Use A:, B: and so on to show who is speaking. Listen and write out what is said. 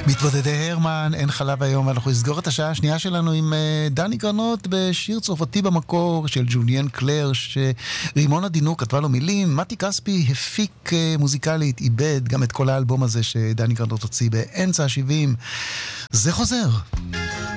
A: מתמודדי הרמן, אין חלב היום, אנחנו נסגור את השעה השנייה שלנו עם דני גרנות בשיר צרפתי במקור של ג'וליאן קלר, שרימון הדינוק כתבה לו מילים, מתי כספי הפיק מוזיקלית, איבד גם את כל האלבום הזה שדני גרנות הוציא באמצע ה-70. זה חוזר.